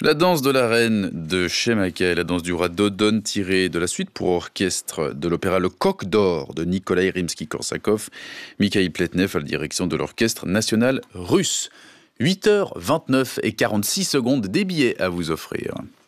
La danse de la reine de Chemaka et la danse du roi Dodon tirée de la suite pour orchestre de l'opéra Le Coq d'Or de Nikolai Rimsky-Korsakov, Mikhail Pletnev à la direction de l'orchestre national russe. 8h29 et 46 secondes, des billets à vous offrir.